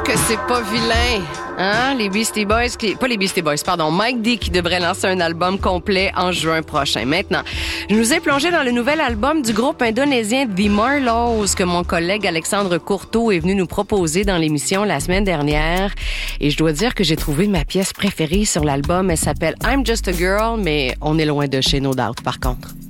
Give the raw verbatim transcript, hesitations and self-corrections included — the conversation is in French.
que c'est pas vilain. Hein? Les Beastie Boys, qui... pas les Beastie Boys, pardon, Mike D qui devrait lancer un album complet en juin prochain. Maintenant, je nous ai plongé dans le nouvel album du groupe indonésien The Marlows que mon collègue Alexandre Courteau est venu nous proposer dans l'émission la semaine dernière. Et je dois dire que j'ai trouvé ma pièce préférée sur l'album. Elle s'appelle I'm Just a Girl, mais on est loin de chez No Doubt par contre.